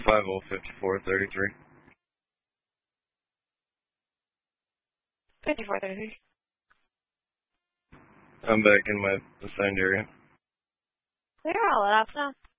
505433. 5433. I'm back in my assigned area. They're all lit up now.